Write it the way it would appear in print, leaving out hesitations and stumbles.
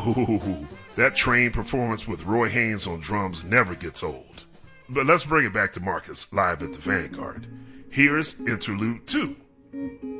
Ooh, that trained performance with Roy Haynes on drums never gets old. But let's bring it back to Marcus live at the Vanguard. Here's Interlude 2.